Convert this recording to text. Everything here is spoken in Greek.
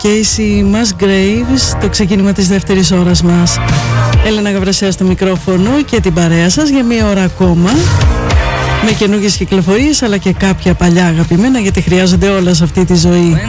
Casey Musgraves, το ξεκίνημα της δεύτερης ώρας μας. Έλενα Γαβρασέα στο μικρόφωνο και την παρέα σας για μία ώρα ακόμα, με καινούργιες κυκλοφορίες αλλά και κάποια παλιά αγαπημένα, γιατί χρειάζονται όλα σε αυτή τη ζωή.